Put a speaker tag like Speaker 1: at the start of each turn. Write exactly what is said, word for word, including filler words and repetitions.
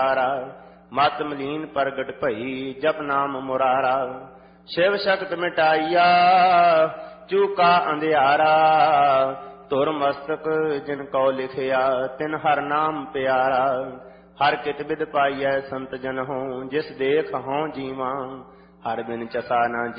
Speaker 1: ਮਤ ਮਲੀਨ ਪ੍ਰਗਟ ਭਈ ਜਪ ਨਾਮ ਮੁਰਾਰਾ। ਸ਼ਿਵ ਸ਼ਕਤ ਮਿਟਾਈਆ ਚੂਕਾ ਅੰਧਿਆਰਾ। ਧੁਰ ਮਸਤਕ ਜਿਨ ਕਉ ਲਿਖਿਆ ਤਿਨ ਹਰ ਨਾਮ ਪਿਆਰਾ। ਹਰ ਕਿਤ ਬਿਦ ਪਾਈਐ ਸੰਤ ਜਨ ਹੋਂ ਜਿਸ ਦੇਖ ਹੋਂ ਜੀਵਾਂ। ਹਰ ਬਿਨ ਚਸਾ ਨਾ